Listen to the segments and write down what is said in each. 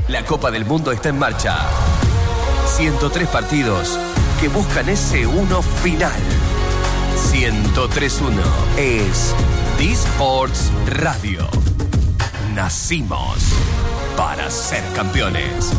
La Copa del Mundo está en marcha. 103 partidos que buscan ese uno final. 103.1 es D-Sports Radio. Nacimos para ser campeones.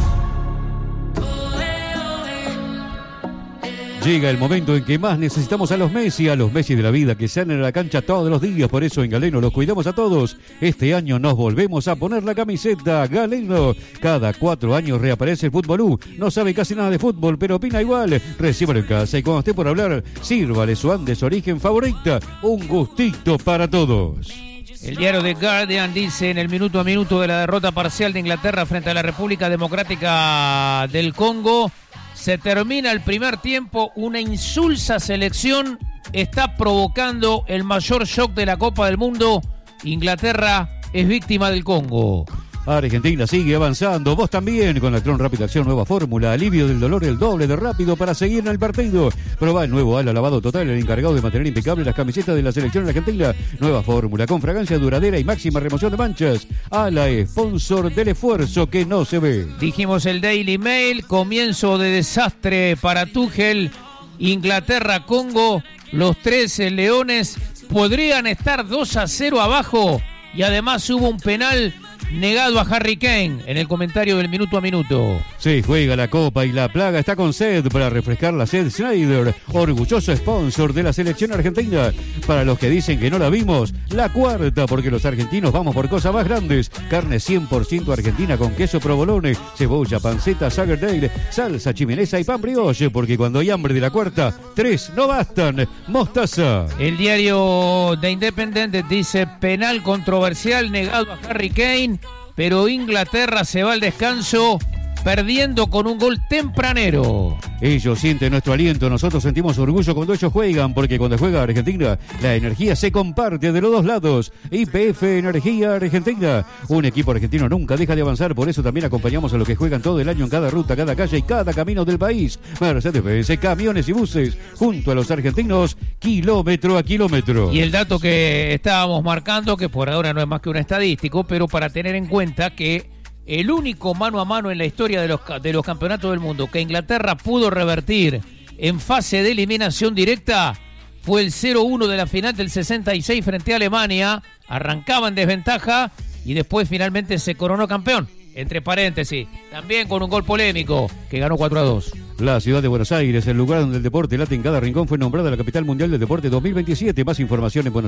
Llega el momento en que más necesitamos a los Messi de la vida que salen a la cancha todos los días. Por eso en Galeno los cuidamos a todos. Este año nos volvemos a poner la camiseta Galeno. Cada 4 años reaparece el Fútbolú. No sabe casi nada de fútbol, pero opina igual. Recíbalo en casa y cuando esté por hablar, sírvale su Andes origen favorita. Un gustito para todos. El diario The Guardian dice en el minuto a minuto de la derrota parcial de Inglaterra frente a la República Democrática del Congo. Se termina el primer tiempo, una insulsa selección está provocando el mayor shock de la Copa del Mundo. Inglaterra es víctima del Congo. Argentina sigue avanzando, vos también, con la Tron Rápida Acción nueva fórmula, alivio del dolor el doble de rápido para seguir en el partido. Probá el nuevo ala lavado total, el encargado de mantener impecable las camisetas de la selección argentina. Nueva fórmula con fragancia duradera y máxima remoción de manchas. Ala, sponsor del esfuerzo que no se ve. Dijimos el Daily Mail, comienzo de desastre para Tuchel. Inglaterra-Congo, los 13 leones podrían estar 2-0 abajo y además hubo un penal negado a Harry Kane en el comentario del minuto a minuto. Se juega la Copa y la plaga está con sed. Para refrescar la sed, Schneider, orgulloso sponsor de la selección argentina. Para los que dicen que no la vimos, la cuarta, porque los argentinos vamos por cosas más grandes. Carne 100% argentina con queso provolone, cebolla, panceta, Sagerdale, salsa chimenesa y pan brioche, porque cuando hay hambre de la cuarta, 3 no bastan. Mostaza. El diario The Independent dice penal controversial negado a Harry Kane, pero Inglaterra se va al descanso perdiendo con un gol tempranero. Ellos sienten nuestro aliento, nosotros sentimos orgullo cuando ellos juegan, porque cuando juega Argentina, la energía se comparte de los dos lados. YPF Energía Argentina. Un equipo argentino nunca deja de avanzar, por eso también acompañamos a los que juegan todo el año en cada ruta, cada calle y cada camino del país. Mercedes-Benz, camiones y buses, junto a los argentinos, kilómetro a kilómetro. Y el dato que estábamos marcando, que por ahora no es más que un estadístico, pero para tener en cuenta que el único mano a mano en la historia de los campeonatos del mundo que Inglaterra pudo revertir en fase de eliminación directa fue el 0-1 de la final del 66 frente a Alemania. Arrancaba en desventaja y después finalmente se coronó campeón. Entre paréntesis, también con un gol polémico que ganó 4-2. La ciudad de Buenos Aires, el lugar donde el deporte late en cada rincón, fue nombrada la capital mundial del deporte 2027. Más información en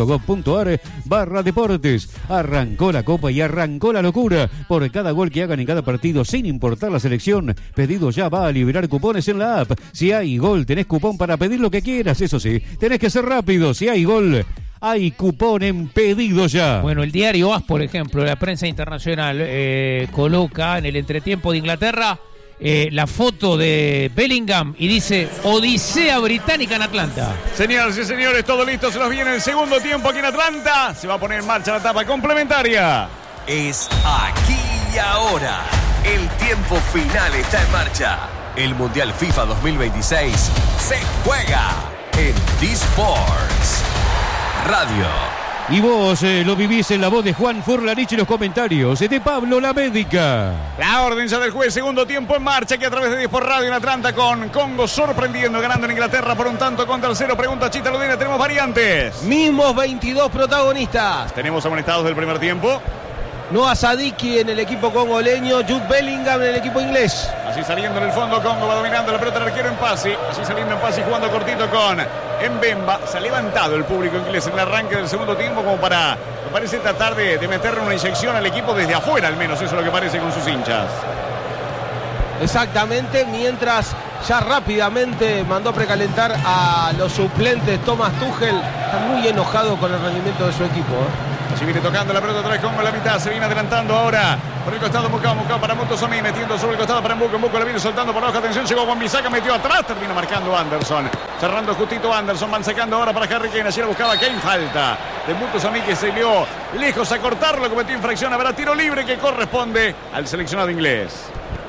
buenosaires.gov.ar/deportes. Arrancó la Copa y arrancó la locura. Por cada gol que hagan en cada partido, sin importar la selección, Pedido Ya va a liberar cupones en la app. Si hay gol, tenés cupón para pedir lo que quieras. Eso sí, tenés que ser rápido. Si hay gol, hay cupón en Pedido Ya. Bueno, el diario AS, por ejemplo, la prensa internacional, coloca en el entretiempo de Inglaterra la foto de Bellingham y dice Odisea Británica en Atlanta. Señoras y señores, todo listo, se nos viene el segundo tiempo aquí en Atlanta. Se va a poner en marcha la etapa complementaria. Es aquí y ahora. El tiempo final está en marcha. El Mundial FIFA 2026 se juega en D-Sports Radio. Y vos lo vivís en la voz de Juan Furlanich y los comentarios de Pablo La Médica. La orden ya del juez, segundo tiempo en marcha aquí a través de D-Sports Radio en Atlanta, con Congo sorprendiendo, ganando en Inglaterra por un tanto contra el 0. Pregunta Chita Ludena, tenemos variantes. Mismos 22 protagonistas. Tenemos amonestados del primer tiempo. Noah Sadiki en el equipo congoleño, Jude Bellingham en el equipo inglés. Así saliendo en el fondo, Congo va dominando la pelota, el arquero en pase. Así saliendo en pase y jugando cortito con Mbemba. Se ha levantado el público inglés en el arranque del segundo tiempo como para, me parece, tratar de meterle una inyección al equipo desde afuera, al menos. Eso es lo que parece con sus hinchas. Exactamente, mientras ya rápidamente mandó precalentar a los suplentes. Thomas Tuchel está muy enojado con el rendimiento de su equipo. Así viene tocando la pelota otra vez Congo en la mitad. Se viene adelantando ahora por el costado Mukau para Mutosami, metiendo sobre el costado para Mbuko. Mbuko la viene soltando por abajo. Atención, llegó Wan-Bissaka, metió atrás. Termina marcando Anderson. Cerrando justito Anderson. Van sacando ahora para Harry Kane. Ayer buscaba Kane. Falta de Mutosami, que se lió lejos a cortarlo. Cometió infracción. Habrá tiro libre que corresponde al seleccionado inglés.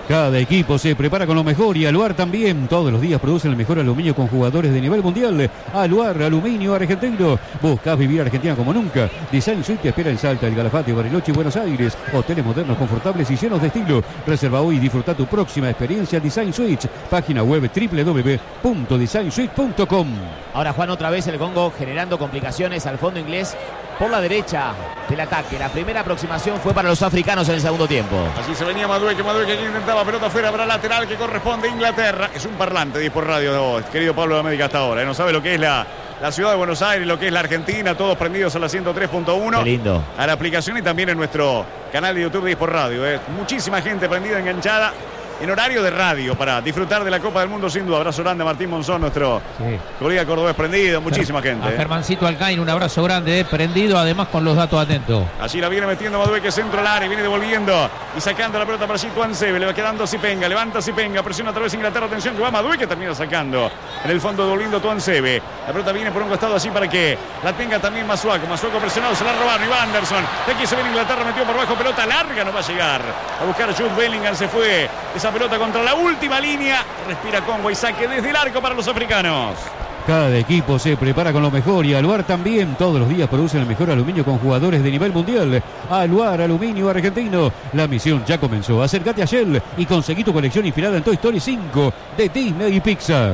Cada equipo se prepara con lo mejor y Aluar también. Todos los días producen el mejor aluminio con jugadores de nivel mundial. Aluar, aluminio argentino. Buscás vivir Argentina como nunca. Design Suite te espera en Salta, El Calafate, Bariloche y Buenos Aires. Hoteles modernos, confortables y llenos de estilo. Reserva hoy y disfruta tu próxima experiencia Design Suite. Página web www.designsuite.com. Ahora Juan, otra vez el Congo generando complicaciones al fondo inglés por la derecha del ataque. La primera aproximación fue para los africanos en el segundo tiempo. Así se venía Madueque que intentaba pelota afuera para lateral que corresponde a Inglaterra. Es un parlante, 10 por radio, querido Pablo de América hasta ahora. No sabe lo que es la ciudad de Buenos Aires, lo que es la Argentina, todos prendidos a la 103.1. Qué lindo. A la aplicación y también en nuestro canal de YouTube 10 por radio. Muchísima gente prendida, enganchada. En horario de radio para disfrutar de la Copa del Mundo, sin duda. Abrazo grande a Martín Monzón, nuestro colega cordobés prendido. Muchísima gente. A Germancito Alcaín, un abrazo grande, prendido, además con los datos atentos. Allí la viene metiendo Madueque, centro al área, viene devolviendo y sacando la pelota para allí Tuansebe. Le va quedando Zipenga, levanta Zipenga, presiona otra vez Inglaterra. Atención que va Madueque, termina sacando. En el fondo devolviendo Tuansebe. La pelota viene por un costado así para que la tenga también Masuaco. Masuaco presionado, se la robaron. Y va Anderson. De aquí se viene Inglaterra, metió por bajo, pelota larga, no va a llegar. A buscar Jude Bellingham, se fue esa pelota contra la última línea. Respira Congo y saque desde el arco para los africanos. Cada equipo se prepara con lo mejor y Aluar también. Todos los días producen el mejor aluminio con jugadores de nivel mundial. Aluar, aluminio argentino. La misión ya comenzó. Acércate a Shell y conseguí tu colección inspirada en Toy Story 5 de Disney y Pixar.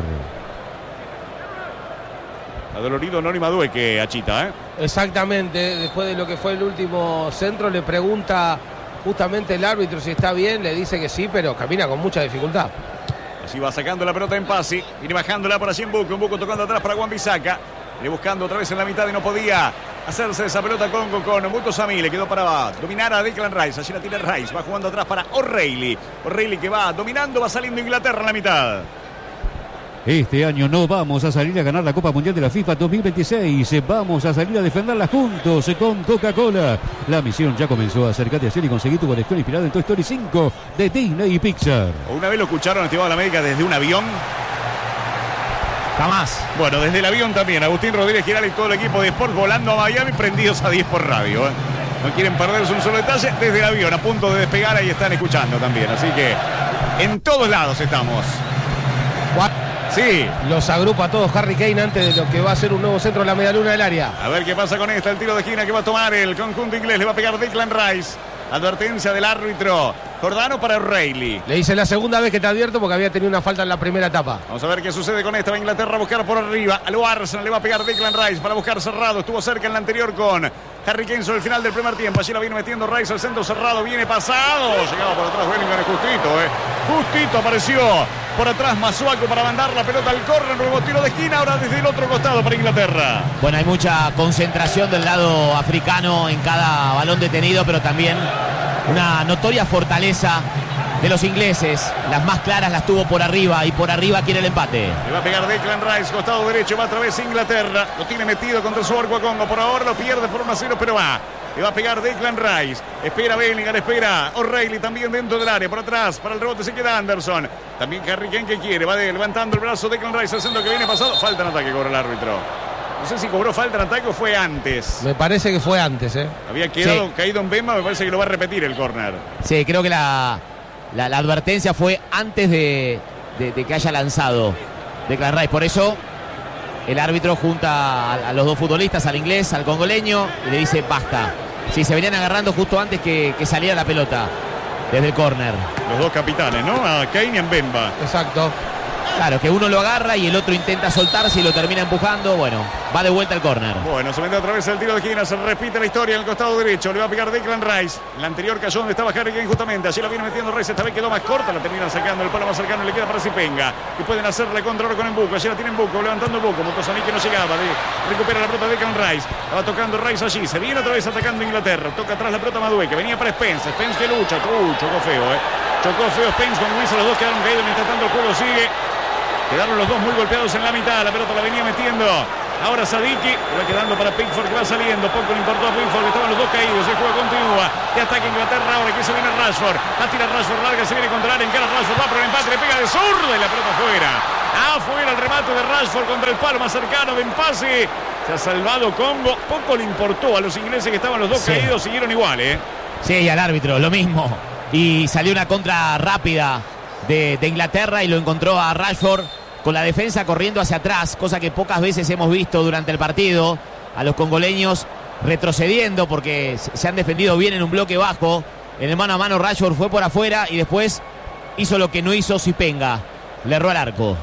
Adolorido Nori Madueque, Achita, Exactamente. Después de lo que fue el último centro, le pregunta justamente el árbitro si está bien. Le dice que sí, pero camina con mucha dificultad. Así va sacando la pelota en Pasi. Viene bajándola por allí en Buco. Un Buco tocando atrás para Wan-Bissaka. Viene buscando otra vez en la mitad y no podía hacerse esa pelota Congo con Muto Sami. Le quedó para dominar a Declan Rice. Allí la tiene Rice. Va jugando atrás para O'Reilly. O'Reilly que va dominando, va saliendo Inglaterra en la mitad. Este año no vamos a salir a ganar la Copa Mundial de la FIFA 2026. Vamos a salir a defenderla juntos con Coca-Cola. La misión ya comenzó. Acércate a Shell y conseguí tu colección inspirada en Toy Story 5 de Disney y Pixar. ¿Una vez lo escucharon activado a la América desde un avión? Jamás. Bueno, desde el avión también. Agustín Rodríguez Giral y todo el equipo de Sport volando a Miami, prendidos a 10 por radio. No quieren perderse un solo detalle. Desde el avión, a punto de despegar, ahí están escuchando también. Así que en todos lados estamos. Sí. Los agrupa a todos Harry Kane antes de lo que va a ser un nuevo centro en la medialuna del área. A ver qué pasa con esta. El tiro de esquina que va a tomar el conjunto inglés. Le va a pegar Declan Rice. Advertencia del árbitro Jordano para O'Reilly. Le dice la segunda vez que te advierto porque había tenido una falta en la primera etapa. Vamos a ver qué sucede con esta. Va Inglaterra a buscar por arriba. A lo Arsenal le va a pegar Declan Rice para buscar cerrado. Estuvo cerca en la anterior con Harry Kane sobre el final del primer tiempo. Allí la viene metiendo Rice al centro cerrado. Viene pasado. Llegaba por atrás Bellingham justito. Justito apareció por atrás Masuaco para mandar la pelota al córner. Nuevo tiro de esquina. Ahora desde el otro costado para Inglaterra. Bueno, hay mucha concentración del lado africano en cada balón detenido, pero también una notoria fortaleza de los ingleses. Las más claras las tuvo por arriba y por arriba quiere el empate. Le va a pegar Declan Rice, costado derecho, va a través Inglaterra. Lo tiene metido contra su arco a Congo. Por ahora lo pierde por 1-0, pero va. Le va a pegar Declan Rice. Espera Bellingham, espera O'Reilly también dentro del área. Por atrás, para el rebote se queda Anderson. También Harry Kane que quiere. Va levantando el brazo Declan Rice, haciendo que viene pasado. Falta en ataque, cobra el árbitro. No sé si cobró falta en ataque o fue antes. Me parece que fue antes, Había quedado caído en Bemba, me parece que lo va a repetir el córner. Sí, creo que la advertencia fue antes de que haya lanzado Declan Rice. Por eso el árbitro junta a los dos futbolistas, al inglés, al congoleño, y le dice basta. Sí, se venían agarrando justo antes que saliera la pelota desde el córner. Los dos capitanes, ¿no? A Kane y a Mbemba. Exacto. Claro, que uno lo agarra y el otro intenta soltarse y lo termina empujando. Bueno, va de vuelta al córner. Bueno, se mete otra vez el tiro de esquina. Se repite la historia en el costado derecho. Le va a pegar Declan Rice. En la anterior cayó donde estaba Harry Kane justamente. Allí la viene metiendo Rice. Esta vez quedó más corta. La terminan sacando el palo más cercano y le queda para Zipenga. Y pueden hacerle contra ahora con Mbuco. Allí la tiene Mbuco. Levantando Mbuco. Motosani que no llegaba. Recupera la pelota de Declan Rice. La va tocando Rice allí. Se viene otra vez atacando Inglaterra. Toca atrás la pelota Madueque. Venía para Spence. Spence que lucha. Chocó feo, Chocó feo Spence con Luis. Los dos quedaron caídos. Mientras tanto el juego sigue. Quedaron los dos muy golpeados en la mitad. La pelota la venía metiendo ahora Sadiki. Va quedando para Pickford que va saliendo. Poco le importó a Pickford que estaban los dos caídos. El juego continúa. De ataque Inglaterra ahora que se viene Rashford. La tira Rashford larga. Se viene contra el área. Encara Rashford. Va por el empate. Le pega de zurda y la pelota afuera. Afuera el remate de Rashford contra el palo más cercano de Mpasi. Se ha salvado Congo. Poco le importó a los ingleses que estaban los dos caídos. Siguieron igual, Sí, y al árbitro, lo mismo. y salió una contra rápida de Inglaterra y lo encontró a Rashford con la defensa corriendo hacia atrás, cosa que pocas veces hemos visto durante el partido, a los congoleños retrocediendo porque se han defendido bien en un bloque bajo. En el mano a mano Rashford fue por afuera y después hizo lo que no hizo Zipenga, le erró al arco.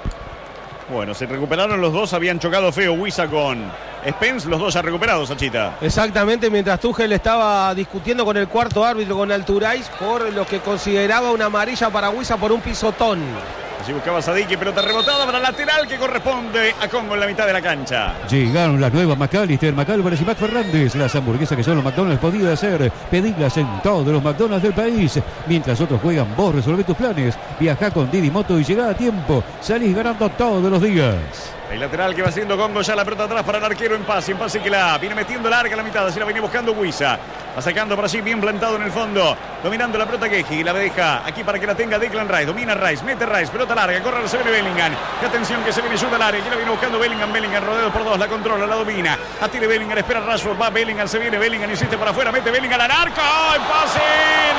Bueno, se recuperaron los dos, habían chocado feo Wissa con Spence, los dos ya recuperados, Achita. Exactamente, mientras Tuchel estaba discutiendo con el cuarto árbitro, con Alturais, por lo que consideraba una amarilla para Wissa por un pisotón. Así buscaba Sadiki, pelota rebotada para lateral que corresponde a Congo en la mitad de la cancha. Llegaron las nuevas McAllister, McAlvarez y Mac Fernández. Las hamburguesas que solo McDonald's podía hacer. Pedidlas en todos los McDonald's del país. Mientras otros juegan, vos resolvé tus planes. Viajá con Didi Moto y llegá a tiempo. Salís ganando todos los días. El lateral que va haciendo Congo, ya la pelota atrás para el arquero en pase que la viene metiendo larga a la mitad, así la viene buscando Wissa. Va sacando por allí, bien plantado en el fondo, dominando la pelota Guehi, la deja aquí para que la tenga Declan Rice, domina Rice, mete Rice, pelota larga, corre, se viene Bellingham, y atención que se viene ayuda al área, aquí la viene buscando Bellingham, rodeado por dos, la controla, la domina, atire Bellingham, espera Rashford, va Bellingham, se viene Bellingham, insiste para afuera, mete Bellingham al arco, en pase, en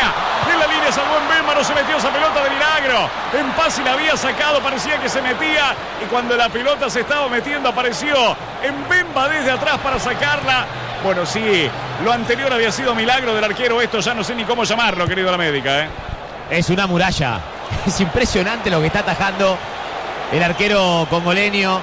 la línea salvó Mbemba, no se metió esa pelota de milagro, en pase la había sacado, parecía que se metía, y cuando la pelota se estaba metiendo apareció Mbemba desde atrás para sacarla. Bueno, sí, lo anterior había sido milagro del arquero, esto ya no sé ni cómo llamarlo, querido la médica. Es una muralla, es impresionante lo que está atajando el arquero congoleño.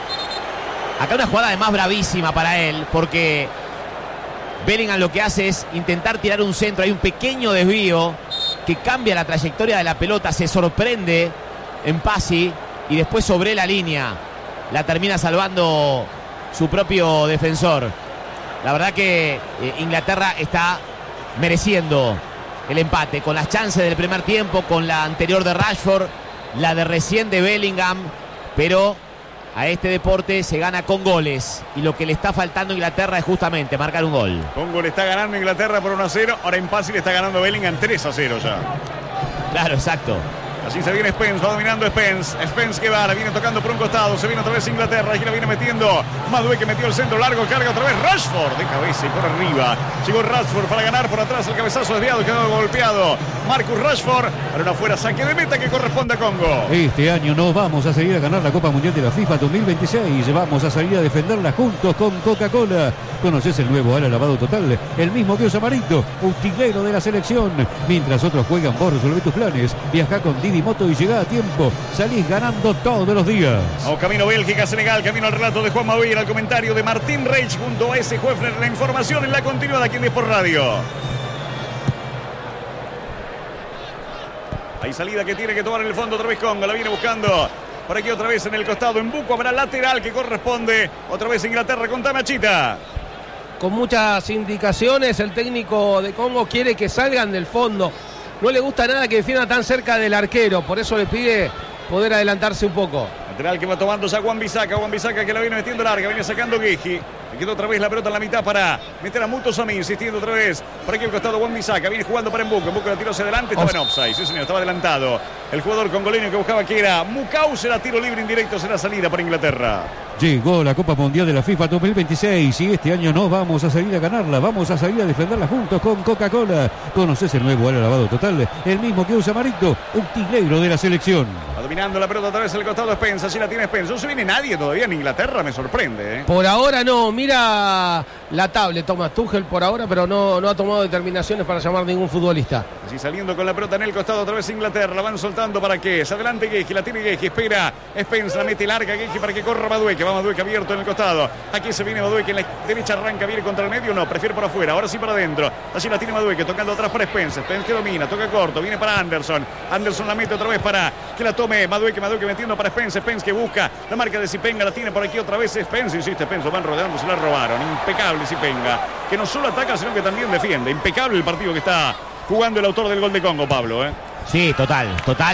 Acá una jugada además bravísima para él, porque Bellingham lo que hace es intentar tirar un centro, hay un pequeño desvío que cambia la trayectoria de la pelota, se sorprende en Pasi y después sobre la línea la termina salvando su propio defensor. La verdad que Inglaterra está mereciendo el empate, con las chances del primer tiempo, con la anterior de Rashford, la de recién de Bellingham, pero a este deporte se gana con goles y lo que le está faltando a Inglaterra es justamente marcar un gol. Congo le está ganando a Inglaterra por 1-0, ahora en pase le está ganando Bellingham 3-0 ya. Claro, exacto. Así se viene Spence, va dominando Spence que va, la viene tocando por un costado, se viene otra vez Inglaterra, aquí la viene metiendo Madueke, metió el centro largo, carga otra vez Rashford de cabeza y por arriba, llegó Rashford para ganar por atrás, el cabezazo desviado, quedó golpeado Marcus Rashford, para una fuera saque de meta que corresponde a Congo. Este año no vamos a salir a ganar la Copa Mundial de la FIFA 2026, vamos a salir a defenderla juntos con Coca-Cola. Conoces el nuevo ala lavado total, el mismo que usa Marito, utilero de la selección. Mientras otros juegan, vos resolvé tus planes, viajá con Didi Moto y llegá a tiempo, salís ganando todos los días. Vamos camino Bélgica, Senegal, camino al relato de Juan Mabuir, al comentario de Martín Reich junto a ese Huefner, la información en la continuidad aquí en Desport Radio. Hay salida que tiene que tomar en el fondo otra vez Congo, la viene buscando por aquí otra vez en el costado, en Buco habrá lateral que corresponde otra vez Inglaterra con Tamachita. Con muchas indicaciones, el técnico de Congo quiere que salgan del fondo. No le gusta nada que defienda tan cerca del arquero, por eso le pide poder adelantarse un poco. Lateral que va tomando ya Wan-Bissaka que la viene metiendo larga, viene sacando Guehi. Le quedó otra vez la pelota en la mitad para meter a Muto Sami, insistiendo otra vez por aquí al costado Wan-Bissaka, viene jugando para Mbuco la tiró hacia adelante, estaba en offside, sí señor, estaba adelantado. El jugador congoleño que buscaba que era Mukau, será tiro libre indirecto, será salida para Inglaterra. Llegó la Copa Mundial de la FIFA 2026 y este año no vamos a salir a ganarla, vamos a salir a defenderla juntos con Coca-Cola. Conoces el nuevo ala lavado total, el mismo que usa Marito, utilero de la selección. Va dominando la pelota otra vez al costado de Spence, así la tiene Spence. No se viene nadie todavía en Inglaterra, me sorprende. Por ahora no, mira la tablet Thomas Tuchel por ahora, pero no ha tomado determinaciones para llamar ningún futbolista. Así saliendo con la pelota en el costado otra vez Inglaterra, la van soltando para que se adelante Guehi, la tiene Guehi, espera Spence, la mete larga Guehi para que corra Madueke, va Madueke abierto en el costado, aquí se viene Madueke, en la derecha arranca, viene contra el medio, no, prefiere por afuera, ahora sí para adentro, así la tiene Madueke, tocando atrás para Spence que domina, toca corto, viene para Anderson la mete otra vez para que la tome Madueke metiendo para Spence que busca la marca de Zipenga, la tiene por aquí otra vez Spence, insiste Spence, lo van rodeando, se la robaron, impecable Zipenga, que no solo ataca sino que también defiende, impecable el partido que está jugando el autor del gol de Congo, Pablo. Sí, total,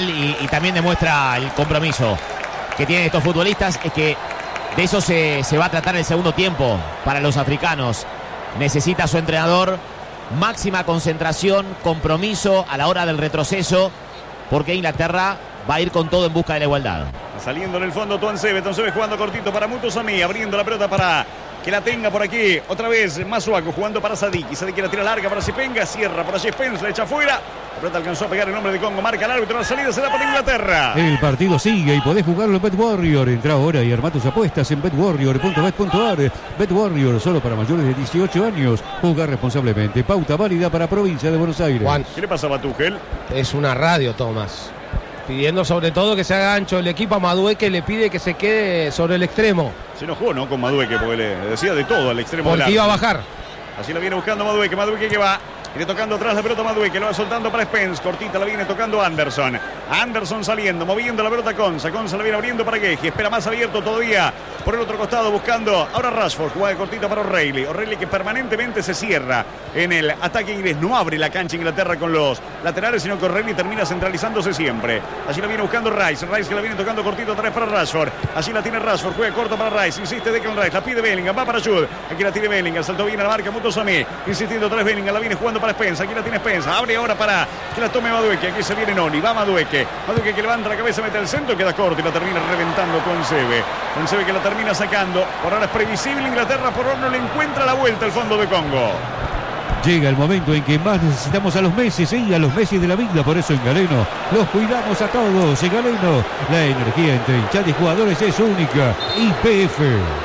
y también demuestra el compromiso que tienen estos futbolistas, es que de eso se va a tratar el segundo tiempo para los africanos. Necesita su entrenador máxima concentración, compromiso a la hora del retroceso, porque Inglaterra va a ir con todo en busca de la igualdad. Saliendo en el fondo Tuansebe jugando cortito para Muto Sami, abriendo la pelota para que la tenga por aquí, otra vez Masuaku jugando para Sadiki la tira larga para Zipenga, cierra por allí Spence, la echa fuera, La pelota alcanzó a pegar el nombre de Congo. Marca el árbitro. La salida será para Inglaterra. El partido sigue y podés jugarlo en BetWarrior. Entra ahora y arma tus apuestas en betwarrior.bet.ar. BetWarrior, solo para mayores de 18 años. Jugar responsablemente. Pauta válida para provincia de Buenos Aires. Juan, ¿Qué le pasa a Batúgel? es una radio, Tomás. Pidiendo sobre todo que se haga ancho el equipo. A Madueque le pide que se quede sobre el extremo. Se enojó, ¿no? Con Madueque, porque le decía de todo al extremo del Porque iba a arco. bajar. Así la viene buscando Madueque. Madueque que va. Viene tocando atrás la pelota Madueque. Lo va soltando para Spence. Cortita la viene tocando Anderson. Anderson saliendo, moviendo la pelota Conza. Conza la viene abriendo para Gueji. Espera más abierto todavía. Por el otro costado buscando ahora Rashford. Jugada de cortita para O'Reilly. O'Reilly que permanentemente se cierra en el ataque inglés. No abre la cancha Inglaterra con los laterales, sino que O'Reilly termina centralizándose siempre. Allí la viene buscando Rice. Rice que la viene tocando cortito atrás para Rashford. Allí la tiene Rashford. Juega corto para Rice. Insiste Declan Rice. La pide Bellingham. Va para Jude. Aquí la tiene Bellingham. Saltó bien a la marca Mutosami. Insistiendo otra vez Bellingham. La viene jugando para Spence. Aquí la tiene Spence. Abre ahora para que la tome Madueke. Aquí se viene Noni. Va Madueke. Madueke que levanta la cabeza, mete al centro. Queda corto y la termina reventando con Seve. Con Seve que la termina sacando. Por ahora es previsible. Inglaterra por ahora no le encuentra la vuelta al fondo de Congo. Llega el momento en que más necesitamos a los Messi, sí, a los Messi de la vida. Por eso en Galeno los cuidamos a todos. En Galeno la energía entre hinchada y jugadores es única. YPF.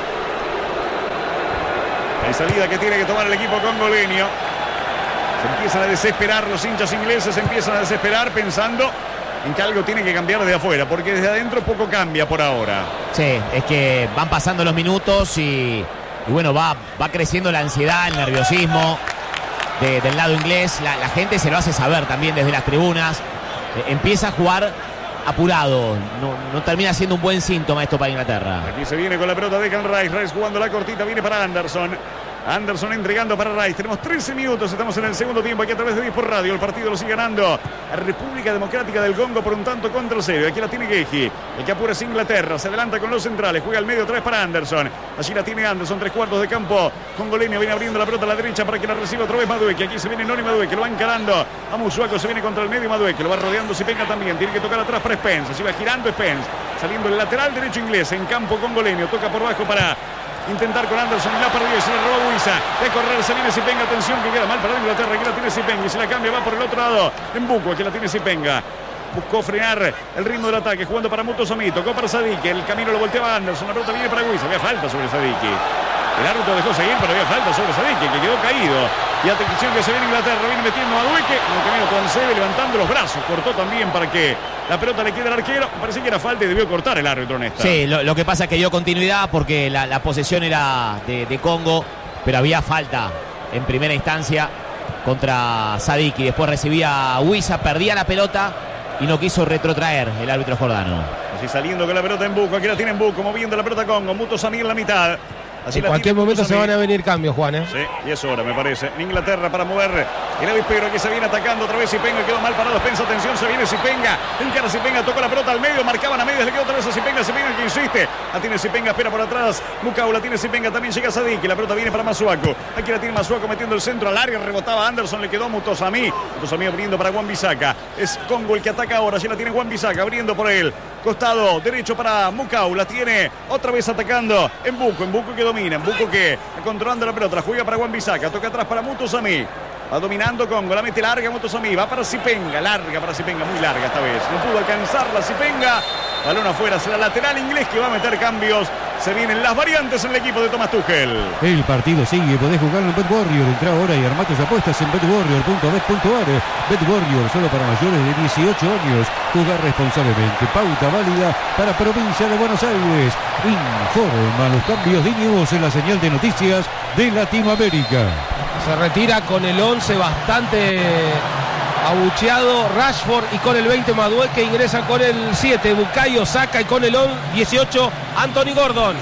La salida que tiene que tomar el equipo congoleño. Se empiezan a desesperar los hinchas ingleses. Se empiezan a desesperar pensando en que algo tiene que cambiar de afuera. Porque desde adentro poco cambia por ahora. Sí, es que van pasando los minutos y bueno, va creciendo la ansiedad, el nerviosismo del lado inglés. La gente se lo hace saber también desde las tribunas. Empieza a jugar apurado. No termina siendo un buen síntoma esto para Inglaterra. Aquí se viene con la pelota Declan Rice. Rice jugando la cortita. Viene para Anderson. Anderson entregando para Rice. Tenemos 13 minutos. Estamos en el segundo tiempo aquí a través de Disport Radio. El partido lo sigue ganando a República Democrática del Congo por un tanto contra cero. Aquí la tiene Gueji. El que apura es Inglaterra. Se adelanta con los centrales. Juega al medio otra vez para Anderson. Allí la tiene Anderson. 3/4 de campo. Congoleño viene abriendo la pelota a la derecha para que la reciba otra vez Madueke. Aquí se viene Noni Madueke. Lo va encarando a Musuaco. Se viene contra el medio Madueke. Lo va rodeando Sipenga también. Tiene que tocar atrás para Spence. Así va girando Spence. Saliendo el lateral derecho inglés en campo congoleño. Toca por bajo para intentar con Anderson y la perdió y se la robó Buisa. De correr se viene Sipenga. Atención que queda mal para Inglaterra. Aquí la tiene Sipenga y si la cambia va por el otro lado en Buco. Aquí la tiene Sipenga. Buscó frenar el ritmo del ataque jugando para Mutosami. Tocó para Sadiki. El camino lo volteaba Anderson. La pelota viene para Buisa. Había falta sobre Sadiki. El árbitro dejó seguir, pero había falta sobre Sadiki, que quedó caído. Y atención que se viene Inglaterra, viene metiendo a Madueke. En el camino con Seve, levantando los brazos. Cortó también para que la pelota le quede al arquero. Parece que era falta y debió cortar el árbitro en esta. Sí, lo que pasa es que dio continuidad porque la posesión era de Congo, pero había falta en primera instancia contra Sadiki. Después recibía a Huiza, perdía la pelota y no quiso retrotraer el árbitro jordano. Así saliendo con la pelota en Buco. Aquí la tiene en Buco, moviendo la pelota Congo. Mutosami en la mitad. Así En cualquier momento se van a venir cambios, Juan, ¿eh? Sí, y es hora, me parece. En Inglaterra para mover el avispero que se viene atacando otra vez Sipenga. Quedó mal parado. Pensa, atención, se viene Sipenga. Encara Sipenga, tocó la pelota al medio. Marcaban a medias, le quedó otra vez a Sipenga. Sipenga que insiste. La tiene Sipenga, espera por atrás. Mukau la tiene Sipenga, también llega Sadiki. La pelota viene para Masuaku. Aquí la tiene Masuaku metiendo el centro al área. Rebotaba Anderson, le quedó Mutosami. Mutosami abriendo para Wan-Bissaka. Es Congo el que ataca ahora. Allí la tiene Wan-Bissaka abriendo por él. Costado derecho para Mukau. La tiene otra vez atacando en Buco. En Buco que domina. En Buco que controlando la pelota. La juega para Wan-Bissaka. Toca atrás para Mutosami. Va dominando Congo. La mete larga Mutosami. Va para Sipenga. Larga para Sipenga. Muy larga esta vez. No pudo alcanzarla Sipenga. Balón afuera. Será lateral inglés que va a meter cambios. Se vienen las variantes en el equipo de Thomas Tuchel. El partido sigue, podés jugarlo en BetWarrior. Entra ahora y arma tus apuestas en betwarrior.bet.ar. BetWarrior, solo para mayores de 18 años. Jugar responsablemente. Pauta válida para provincia de Buenos Aires. Informa los cambios de News en la señal de noticias de Latinoamérica. Se retira con el 11 bastante abucheado Rashford y con el 20 Madueke. Ingresa con el 7 Bukayo Saka y con el 18 Anthony Gordon.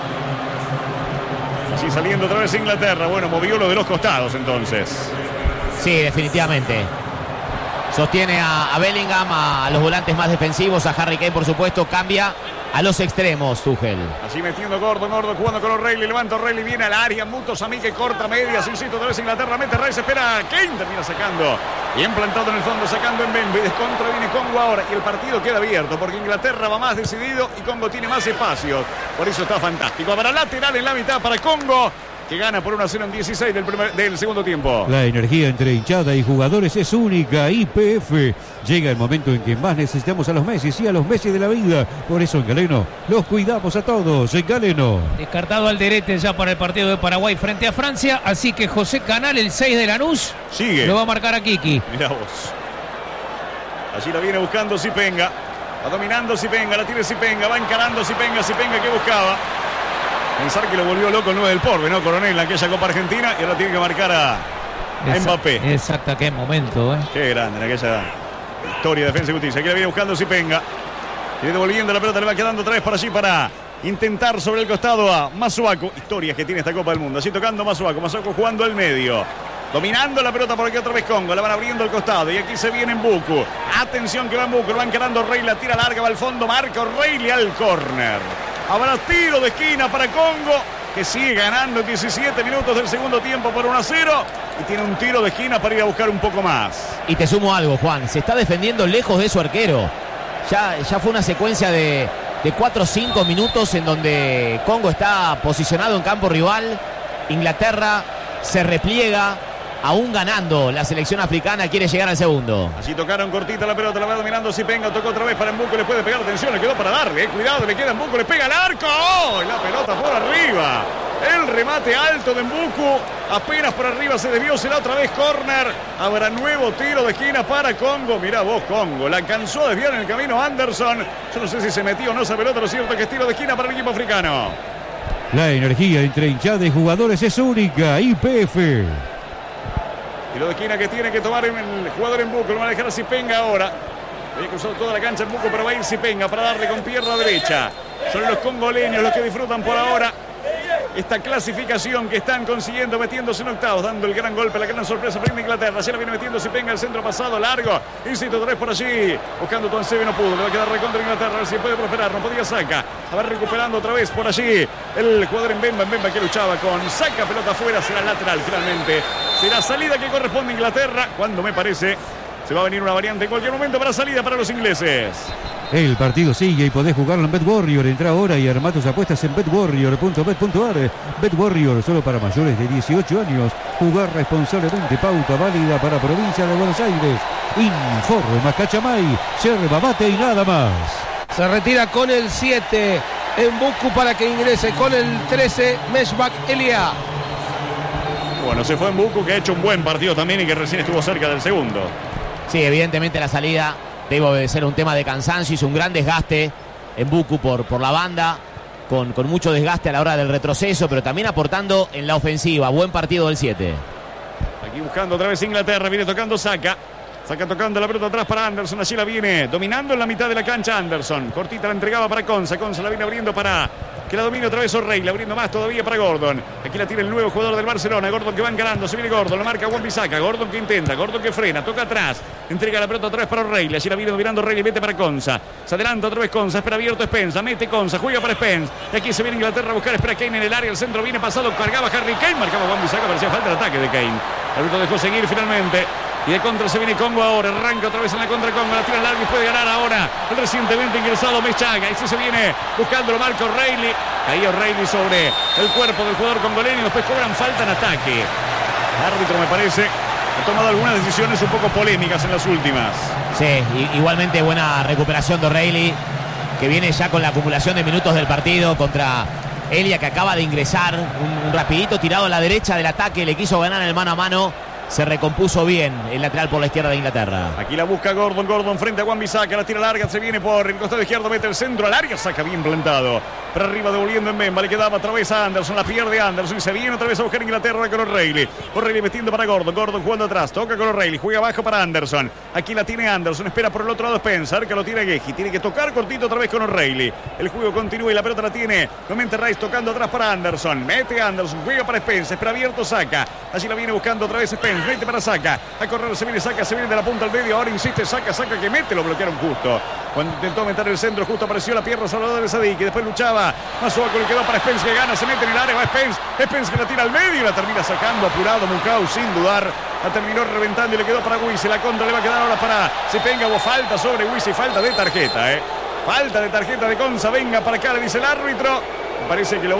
Así saliendo otra vez Inglaterra. Bueno, movió lo de los costados entonces. Sí, definitivamente. Sostiene a Bellingham, a los volantes más defensivos, a Harry Kane por supuesto, cambia a los extremos Tuchel. Así metiendo Gordon jugando con O'Reilly, levanta O'Reilly, viene al área, Mutosami que corta medias, insisto, otra vez Inglaterra, mete Rice, espera, Kane termina sacando, bien plantado en el fondo, sacando en Benbe, descontra viene Congo ahora y el partido queda abierto porque Inglaterra va más decidido y Congo tiene más espacios, por eso está fantástico. Habrá lateral en la mitad para Congo, que gana por 1-0 en 16 del segundo tiempo. La energía entre hinchada y jugadores es única. YPF. Llega el momento en que más necesitamos a los Messi, sí, a los Messi de la vida. Por eso en Galeno los cuidamos a todos. En Galeno. Descartado Alderete ya para el partido de Paraguay frente a Francia. Así que José Canal, el 6 de Lanús, sigue. Lo va a marcar a Kiki. Mirá vos. Allí la viene buscando Zipenga. Va dominando Zipenga, la tiene Zipenga, va encarando Zipenga que buscaba. Pensar que lo volvió loco el 9 del Porbe, ¿no? Coronel en aquella Copa Argentina y ahora tiene que marcar a Mbappé. Exacto, qué momento, ¿eh? Qué grande en aquella historia de Defensa y Justicia. Aquí la viene buscando Zipenga. Y devolviendo la pelota, le va quedando otra vez para allí para intentar sobre el costado a Masuaku. Historias que tiene esta Copa del Mundo. Así tocando Masuaku jugando al medio. Dominando la pelota por aquí otra vez Congo. La van abriendo al costado. Y aquí se viene Mbuku. Atención que va Mbuku. Lo va encarando Rey. La tira larga. Va al fondo. Marca O'Reilly al córner. Habrá tiro de esquina para Congo. Que sigue ganando en 17 minutos del segundo tiempo por 1-0. Y tiene un tiro de esquina para ir a buscar un poco más. Y te sumo algo, Juan. Se está defendiendo lejos de su arquero. Ya fue una secuencia de 4 o 5 minutos en donde Congo está posicionado en campo rival. Inglaterra se repliega. Aún ganando la selección africana, quiere llegar al segundo. Así tocaron cortita la pelota, la va dominando Zipenga, tocó otra vez para Mbuku, le puede pegar, atención, le quedó para darle, cuidado, le queda Mbuku, le pega al arco, ¡oh! La pelota por arriba, el remate alto de Mbuku, apenas por arriba se desvió, será otra vez córner, habrá nuevo tiro de esquina para Congo, mirá vos Congo, la alcanzó a desviar en el camino Anderson, yo no sé si se metió o no esa pelota, lo cierto que es tiro de esquina para el equipo africano. La energía entre hinchada y jugadores es única. YPF. Tiro de esquina que tiene que tomar el jugador Mbuku. Lo va a dejar a Zipenga ahora. Había cruzado toda la cancha Mbuku, pero va a ir Zipenga para darle con pierna derecha. Son los congoleños los que disfrutan por ahora esta clasificación que están consiguiendo, metiéndose en octavos, dando el gran golpe, la gran sorpresa frente a Inglaterra. Ya la viene metiendo Zipenga, el centro pasado largo. Insisto, otra vez por allí. Buscando Tuanzebe, no pudo. Le va a quedar recontra Inglaterra. A ver si puede prosperar. No podía Saka. A ver, recuperando otra vez por allí el jugador Mbemba que luchaba con Saka. Pelota afuera. Será lateral finalmente. Será salida que corresponde a Inglaterra. Cuando me parece se va a venir una variante en cualquier momento para salida para los ingleses. El partido sigue y podés jugarlo en BetWarrior. Entra ahora y arma tus apuestas en betwarrior.bet.ar. BetWarrior, solo para mayores de 18 años. Jugar responsablemente. Pauta válida para provincia de Buenos Aires. Informa Cachamay, yerba mate y nada más. Se retira con el 7 Mbuku para que ingrese con el 13 Meshbak Elia. Bueno, se fue Mbuku, que ha hecho un buen partido también y que recién estuvo cerca del segundo. Sí, evidentemente la salida debe ser un tema de cansancio. Hizo un gran desgaste en Mbuku por la banda, con mucho desgaste a la hora del retroceso, pero también aportando en la ofensiva. Buen partido del 7. Aquí buscando otra vez Inglaterra, viene tocando Saka. Saka tocando la pelota atrás para Anderson, allí la viene dominando en la mitad de la cancha Anderson. Cortita la entregaba para Konsa la viene abriendo para que la domine otra vez O'Reilly, abriendo más todavía para Gordon. Aquí la tiene el nuevo jugador del Barcelona, Gordon que va encarando, se viene Gordon, lo marca Wan-Bissaka, Gordon que intenta, Gordon que frena, toca atrás, entrega la pelota otra vez para O'Reilly, allí la viene dominando O'Reilly, mete para Konsa, se adelanta otra vez Konsa, espera abierto Spence, mete Konsa, juega para Spence, y aquí se viene Inglaterra a buscar, espera Kane en el área, el centro viene pasado, cargaba Harry Kane, marcaba Wan-Bissaka, parecía falta de ataque de Kane, el árbitro dejó seguir finalmente. Y de contra se viene Congo ahora, arranca otra vez en la contra Congo, la tira larga y puede ganar ahora el recientemente ingresado Meshbak. Ahí se viene buscándolo, marca O'Reilly, caía O'Reilly sobre el cuerpo del jugador congoleño, después cobran falta en ataque. El árbitro me parece ha tomado algunas decisiones un poco polémicas en las últimas. Sí, igualmente buena recuperación de O'Reilly, que viene ya con la acumulación de minutos del partido contra Elia, que acaba de ingresar, un rapidito tirado a la derecha del ataque, le quiso ganar en el mano a mano. Se recompuso bien el lateral por la izquierda de Inglaterra. Aquí la busca Gordon frente a Wan-Bissaka, la tira larga, se viene por el costado izquierdo, mete el centro al área, saca bien plantado. Para arriba devolviendo en Mbemba, le quedaba otra vez a Anderson, la pierde Anderson y se viene otra vez a buscar Inglaterra con O'Reilly. O'Reilly metiendo para Gordon jugando atrás, toca con O'Reilly, juega abajo para Anderson. Aquí la tiene Anderson, espera por el otro lado Spencer, que lo tiene Geji, tiene que tocar cortito otra vez con O'Reilly. El juego continúa y la pelota la tiene nuevamente Rice tocando atrás para Anderson. Mete Anderson, juega para Spencer, espera abierto Saka. Allí la viene buscando otra vez Spencer, mete para Saka. A correr se viene Saka, se viene de la punta al medio, ahora insiste Saka que mete, lo bloquearon justo. Cuando intentó meter el centro, justo apareció la pierna Salvador de Sadik, y después luchaba Masuaku, le quedó para Spence, que gana, se mete en el área, va Spence que la tira al medio y la termina sacando, apurado Mukau sin dudar, la terminó reventando y le quedó para Wisi, la contra le va a quedar ahora para Zipenga, hubo falta sobre Wisi, falta de tarjeta, falta de tarjeta de Konsa, venga para acá, le dice el árbitro, me parece que lo va